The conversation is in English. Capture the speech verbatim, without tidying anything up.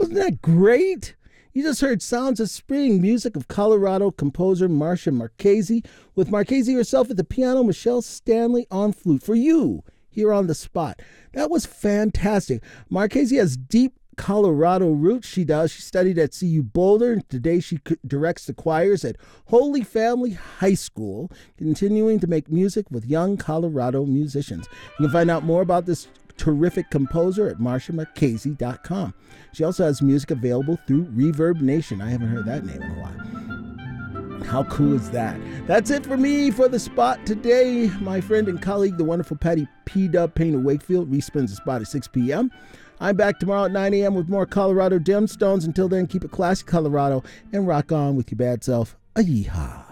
Wasn't that great? You just heard Sounds of Spring, music of Colorado composer Marcia Marchese, with Marchese herself at the piano, Michelle Stanley on flute. For you, here on the spot. That was fantastic. Marchese has deep Colorado roots. She does. She studied at C U Boulder, and today she directs the choirs at Holy Family High School, continuing to make music with young Colorado musicians. You can find out more about this terrific composer at marcia marchese dot com. She also has music available through Reverb Nation. I haven't heard that name in a while. How cool is that? That's it for me for the spot today. My friend and colleague, the wonderful Patty P. Dub Payne of Wakefield, respins the spot at six p.m. I'm back tomorrow at nine a.m. with more Colorado Gemstones. Until then, keep it classy, Colorado, and rock on with your bad self. A yeehaw.